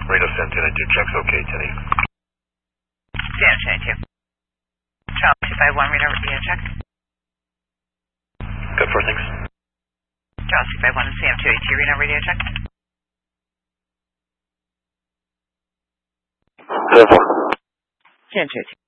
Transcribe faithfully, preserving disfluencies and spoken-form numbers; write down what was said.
Radio San Antonio, check's okay, Tenny. San Antonio. Charles two five one, radar, radio check. Good for things. Charles two five one, C M two eighty, radar, radio check. seven four. San Antonio.